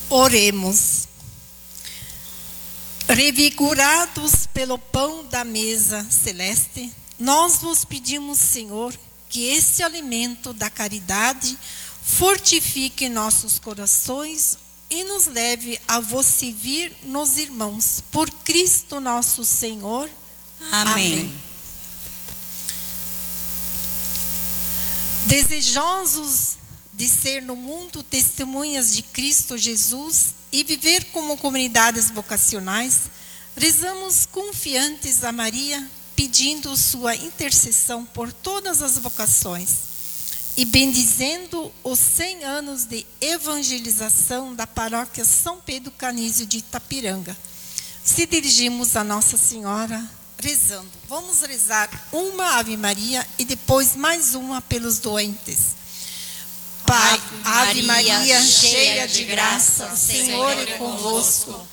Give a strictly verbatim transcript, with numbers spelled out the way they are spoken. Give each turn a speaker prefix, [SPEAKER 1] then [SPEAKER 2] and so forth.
[SPEAKER 1] Oremos. Revigorados pelo pão da mesa celeste, nós vos pedimos, Senhor, que este alimento da caridade fortifique nossos corações e nos leve a vos servir nos irmãos. Por Cristo nosso Senhor.
[SPEAKER 2] Amém.
[SPEAKER 1] Amém. Desejosos de ser no mundo testemunhas de Cristo Jesus e viver como comunidades vocacionais, rezamos confiantes a Maria, pedindo sua intercessão por todas as vocações e bendizendo os cem anos de evangelização da paróquia São Pedro Canísio de Itapiranga. Se dirigimos a Nossa Senhora rezando. Vamos rezar uma Ave Maria e depois mais uma pelos doentes. Pai, Ave Maria, cheia de graça, o Senhor é convosco.